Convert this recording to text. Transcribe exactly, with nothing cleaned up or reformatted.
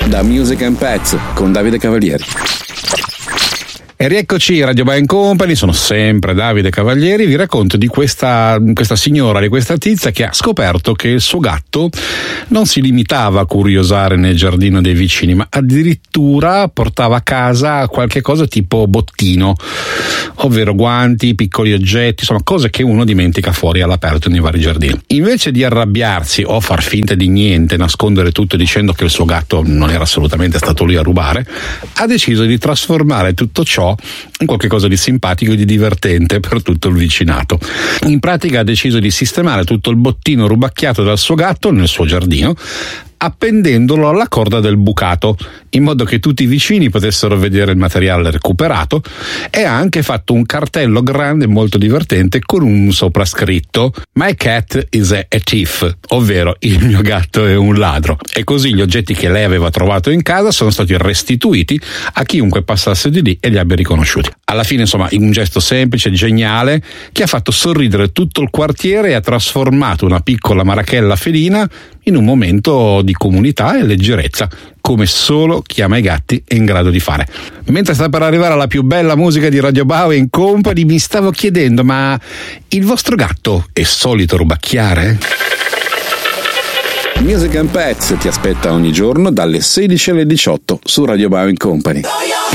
da Music and Pets con Davide Cavalieri. E rieccoci, Radio Band Company, sono sempre Davide Cavalieri. Vi racconto di questa, questa signora, di questa tizia che ha scoperto che il suo gatto non si limitava a curiosare nel giardino dei vicini, ma addirittura portava a casa qualche cosa tipo bottino, ovvero guanti, piccoli oggetti, insomma cose che uno dimentica fuori all'aperto nei vari giardini. Invece di arrabbiarsi o far finta di niente, nascondere tutto dicendo che il suo gatto non era assolutamente stato lì a rubare, ha deciso di trasformare tutto ciò in qualche cosa di simpatico e di divertente per tutto il vicinato. In pratica ha deciso di sistemare tutto il bottino rubacchiato dal suo gatto nel suo giardino, appendendolo alla corda del bucato, in modo che tutti i vicini potessero vedere il materiale recuperato, e ha anche fatto un cartello grande e molto divertente con un soprascritto My cat is a, a thief, ovvero il mio gatto è un ladro. E così gli oggetti che lei aveva trovato in casa sono stati restituiti a chiunque passasse di lì e li abbia riconosciuti. Alla fine, insomma, un gesto semplice, geniale, che ha fatto sorridere tutto il quartiere e ha trasformato una piccola marachella felina in un momento di comunità e leggerezza, come solo chi ama i gatti è in grado di fare. Mentre sta per arrivare alla più bella musica di Radio Band Company, mi stavo chiedendo, ma il vostro gatto è solito rubacchiare? Music and Pets ti aspetta ogni giorno dalle sedici alle diciotto su Radio Band Company.